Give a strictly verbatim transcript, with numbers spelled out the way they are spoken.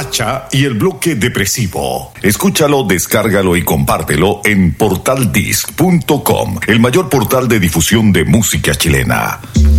Sacha y el bloque depresivo. Escúchalo, descárgalo y compártelo en portal disc punto com, el mayor portal de difusión de música chilena.